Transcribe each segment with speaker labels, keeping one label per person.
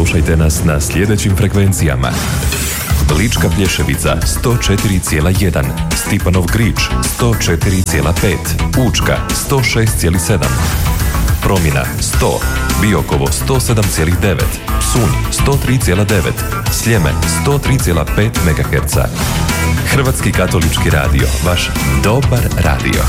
Speaker 1: Slušajte nas na sljedećim frekvencijama: Lička Plješevica 104,1, Stipanov Grič 104,5, Učka 106,7, Promina 100, Biokovo 107,9, Psunj 103,9, Sljeme 103,5 MHz. Hrvatski katolički radio, vaš dobar radio.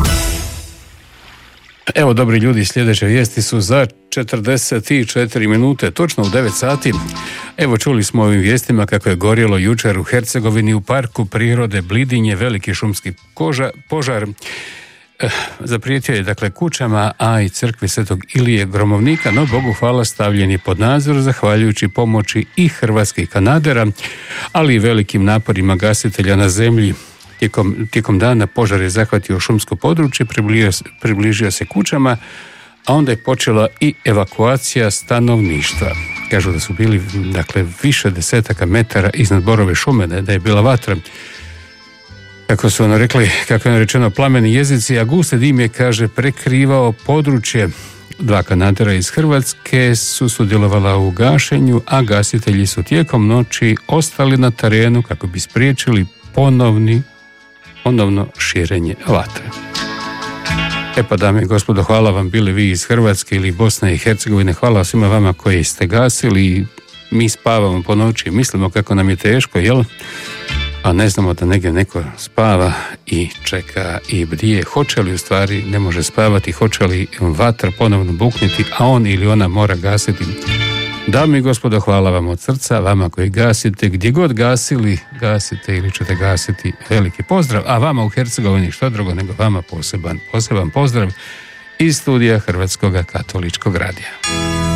Speaker 2: Evo, dobri ljudi, sljedeće vijesti su za 44 minute, točno u 9 sati. Evo, čuli smo ovim vijestima kako je gorjelo jučer u Hercegovini u parku prirode Blidinje veliki šumski požar. Zaprijetio je dakle kućama, a i crkvi Svetog Ilije Gromovnika, no Bogu hvala stavljen je pod nadzor zahvaljujući pomoći i hrvatskih kanadera, ali i velikim naporima gasitelja na zemlji. Tijekom dana požar je zahvatio šumsko područje, približio se kućama, a onda je počela i evakuacija stanovništva. Kažu da su bili dakle više desetaka metara iznad borove šume, da je bila vatra. Kako su ono rekli, kako je rečeno, plameni jezici, a gusti dim je, kaže, prekrivao područje. 2 kanadera iz Hrvatske su sudjelovala u gašenju, a gasitelji su tijekom noći ostali na terenu kako bi spriječili ponovno širenje vatre. E pa, dame i gospodo, hvala vam, bili vi iz Hrvatske ili Bosne i Hercegovine, hvala svima vama koji ste gasili. Mi spavamo po noći, mislimo kako nam je teško, jel? A ne znamo da negdje neko spava i čeka i bdije. Hoće li u stvari ne može spavati, hoće li vatra ponovno bukniti, a on ili ona mora gasiti. Dame i gospodo, hvala vam od srca, vama koji gasite, gdje god gasili, gasite ili ćete gasiti, veliki pozdrav, a vama u Hercegovini što drugo nego vama poseban pozdrav iz studija Hrvatskog katoličkog radija.